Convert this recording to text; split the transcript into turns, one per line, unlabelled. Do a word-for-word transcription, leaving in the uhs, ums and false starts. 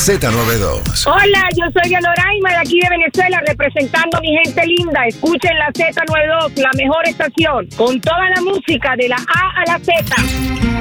Z noventa y dos.
Hola, yo soy Dianoraima de aquí de Venezuela, representando a mi gente linda. Escuchen la Z noventa y dos, la mejor estación, con toda la música de la A a la Z.